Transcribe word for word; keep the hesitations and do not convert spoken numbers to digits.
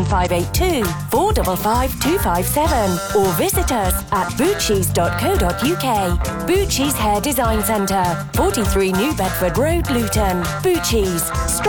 five eight two, four five five two five seven or visit us at boochies dot co dot uk. Boochies Hair Design Centre, forty-three New Bedford Road, Luton. Boochies.